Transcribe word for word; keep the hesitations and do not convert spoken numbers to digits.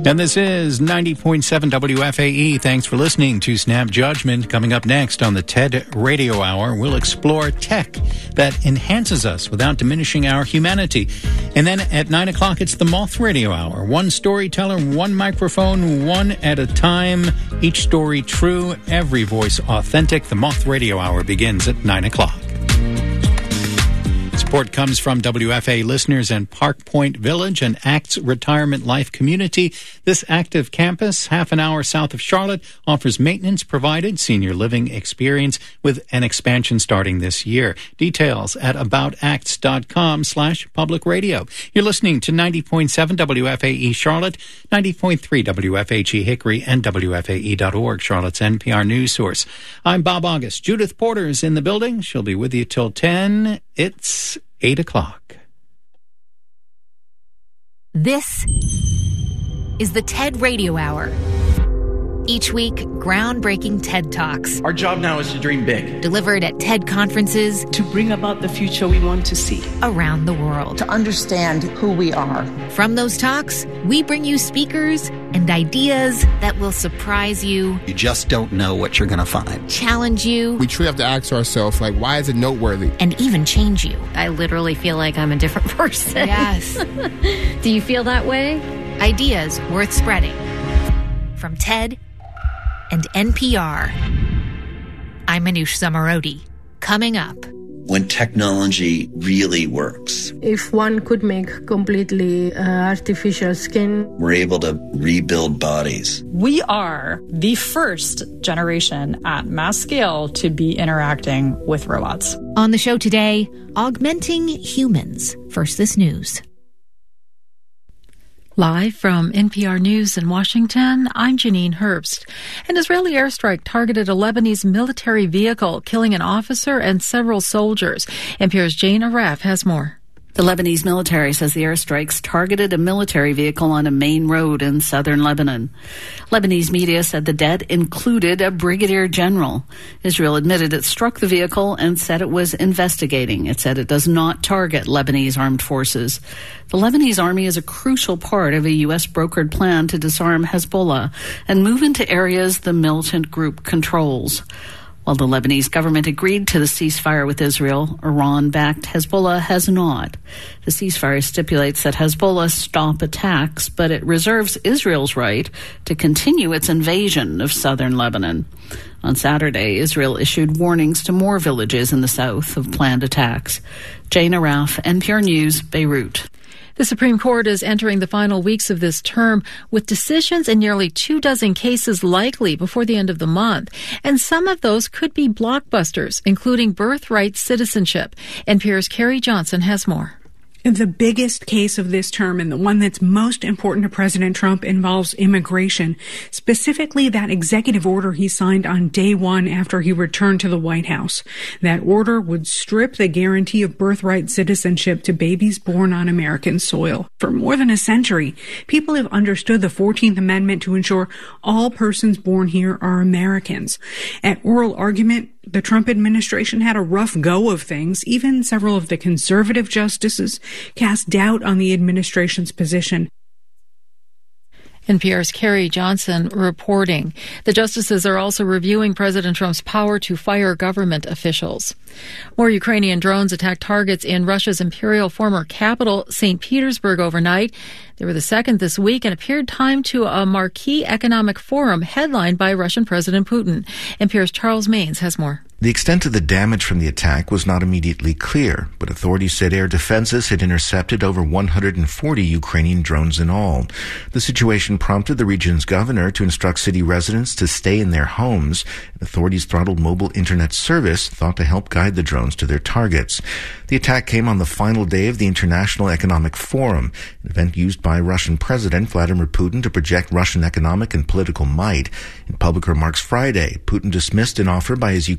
And this is ninety point seven W F A E. Thanks for listening to Snap Judgment. Coming up next on the TED Radio Hour, we'll explore tech that enhances us without diminishing our humanity. And then at nine o'clock, it's the Moth Radio Hour. One storyteller, one microphone, one at a time. Each story true, every voice authentic. The Moth Radio Hour begins at nine o'clock. Support comes from W F A listeners and Park Point Village, an ACTS retirement life community. This active campus, half an hour south of Charlotte, offers maintenance provided senior living experience with an expansion starting this year. Details at aboutacts.com slash public radio. You're listening to ninety point seven W F A E Charlotte, ninety point three W F H E Hickory, and W F A E dot org, Charlotte's N P R news source. I'm Bob August. Judith Porter's in the building. She'll be with you till ten. It's eight o'clock. This is the TED Radio Hour. Each week, groundbreaking TED Talks. Our job now is to dream big. Delivered at TED conferences. To bring about the future we want to see. Around the world. To understand who we are. From those talks, we bring you speakers and ideas that will surprise you. You just don't know what you're going to find. Challenge you. We truly have to ask ourselves, like, why is it noteworthy? And even change you. I literally feel like I'm a different person. Yes. Do you feel that way? Ideas worth spreading. From TED and N P R. I'm Manoush Zomorodi. Coming up. When technology really works. If one could make completely uh, artificial skin. We're able to rebuild bodies. We are the first generation at mass scale to be interacting with robots. On the show today, augmenting humans. First, this news. Live from N P R News in Washington, I'm Janine Herbst. An Israeli airstrike targeted a Lebanese military vehicle, killing an officer and several soldiers. N P R's Jane Araf has more. The Lebanese military says the airstrikes targeted a military vehicle on a main road in southern Lebanon. Lebanese media said the dead included a brigadier general. Israel admitted it struck the vehicle and said it was investigating. It said it does not target Lebanese armed forces. The Lebanese army is a crucial part of a U S brokered plan to disarm Hezbollah and move into areas the militant group controls. While the Lebanese government agreed to the ceasefire with Israel, Iran-backed Hezbollah has not. The ceasefire stipulates that Hezbollah stop attacks, but it reserves Israel's right to continue its invasion of southern Lebanon. On Saturday, Israel issued warnings to more villages in the south of planned attacks. Jane Araf, N P R News, Beirut. The Supreme Court is entering the final weeks of this term with decisions in nearly two dozen cases likely before the end of the month. And some of those could be blockbusters, including birthright citizenship. N P R's Carrie Johnson has more. The biggest case of this term, and the one that's most important to President Trump, involves immigration, specifically that executive order he signed on day one after he returned to the White House. That order would strip the guarantee of birthright citizenship to babies born on American soil. For more than a century, people have understood the fourteenth Amendment to ensure all persons born here are Americans. At oral argument, the Trump administration had a rough go of things. Even several of the conservative justices cast doubt on the administration's position. N P R's Carrie Johnson reporting. The justices are also reviewing President Trump's power to fire government officials. More Ukrainian drones attacked targets in Russia's imperial former capital, Saint Petersburg, overnight. They were the second this week and appeared timed to a marquee economic forum headlined by Russian President Putin. N P R's Charles Maines has more. The extent of the damage from the attack was not immediately clear, but authorities said air defenses had intercepted over one hundred forty Ukrainian drones in all. The situation prompted the region's governor to instruct city residents to stay in their homes, and authorities throttled mobile internet service thought to help guide the drones to their targets. The attack came on the final day of the International Economic Forum, an event used by Russian President Vladimir Putin to project Russian economic and political might. In public remarks Friday, Putin dismissed an offer by his